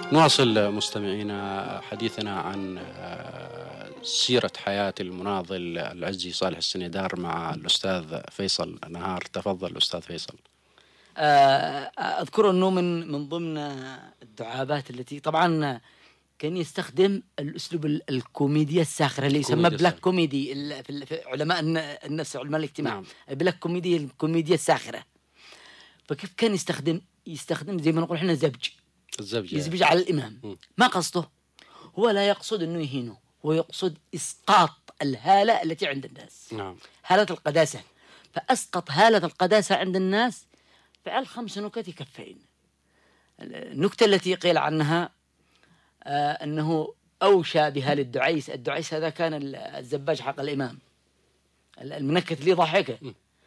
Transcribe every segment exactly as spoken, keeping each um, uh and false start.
نواصل مستمعينا حديثنا عن سيرة حياة المناضل العزي صالح السنيدار مع الأستاذ فيصل نهار. تفضل أستاذ فيصل. أذكر أنه من من ضمن الدعابات التي طبعا كان يستخدم الأسلوب الكوميديا الساخرة اللي يسمى بلاك كوميدي في علماء النفس علماء الاجتماع. نعم. البلاك كوميدي الكوميديا الساخرة. فكيف كان يستخدم يستخدم زي ما نقول احنا زبج الزبج يزبج على الإمام. م. ما قصده، هو لا يقصد أنه يهينه، هو يقصد إسقاط الهالة التي عند الناس. نعم. هالة القداسة. فأسقط هالة القداسة عند الناس فعل خمس نكت كفين. النكتة التي قيل عنها آه أنه أوشى بها للدعيس. الدعيس هذا كان الزباج حق الإمام المنكت اللي ضحكه،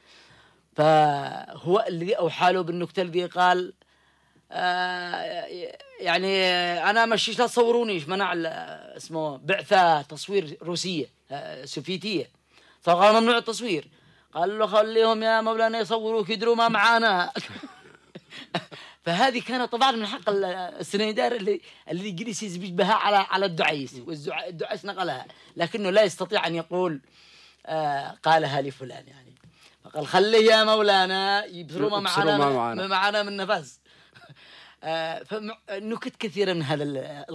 فهو الذي أوحى له بالنكتة الذي قال آه يعني أنا مشيش لا تصورونيش، منع اسمه بعثة تصوير روسية آه سوفيتية، فقال ممنوع التصوير. قال له خليهم يا مولانا يصوروك يدروا ما معانا. فهذه كانت طبعا من حق السنيدار اللي اللي جلس يزبج بها على على الدعيس، والدعيس نقلها لكنه لا يستطيع أن يقول آه قالها لفلان يعني، فقال خليه يا مولانا يبصروا ما معانا ما معانا من نفس. آه فنكت كثيرة من هذا